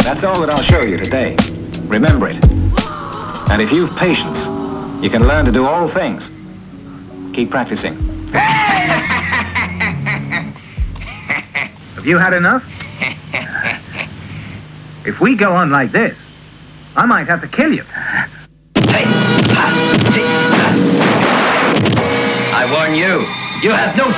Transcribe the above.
That's all that I'll show you today. Remember it. And if you've patience, you can learn to do all things. Keep practicing. Have you had enough? If we go on like this, I might have to kill you. I warn you, you have no